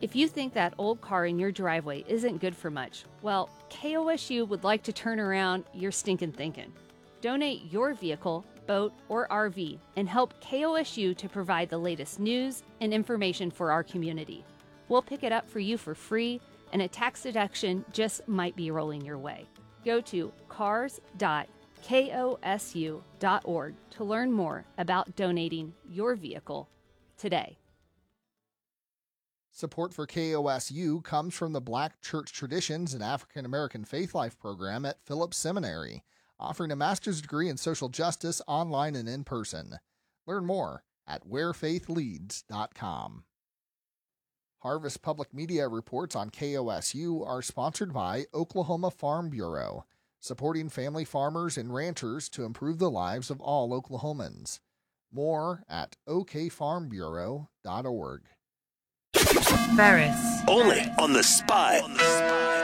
If you think that old car in your driveway isn't good for much, well, KOSU would like to turn around your stinking thinking. Donate your vehicle, boat, or RV and help KOSU to provide the latest news and information for our community. We'll pick it up for you for free, and a tax deduction just might be rolling your way. Go to cars.kosu.org to learn more about donating your vehicle today. Support for KOSU comes from the Black Church Traditions and African American Faith Life program at Phillips Seminary, offering a master's degree in social justice online and in person. Learn more at wherefaithleads.com. Harvest Public Media reports on KOSU are sponsored by Oklahoma Farm Bureau, supporting family farmers and ranchers to improve the lives of all Oklahomans. More at okfarmbureau.org. Ferris. Only on The Spot.